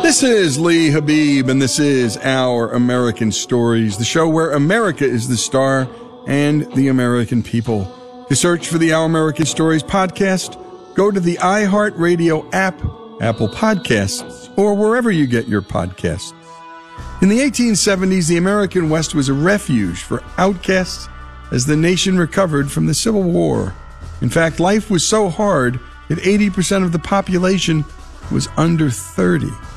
This is Lee Habib, and this is Our American Stories, the show where America is the star and the American people. To search for the Our American Stories podcast, go to the iHeartRadio app, Apple Podcasts, or wherever you get your podcasts. In the 1870s, the American West was a refuge for outcasts as the nation recovered from the Civil War. In fact, life was so hard that 80% of the population was under 30.